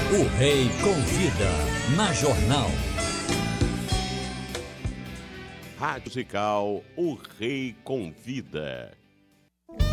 O Rei Convida, na Jornal. Rádio Musical, O Rei Convida.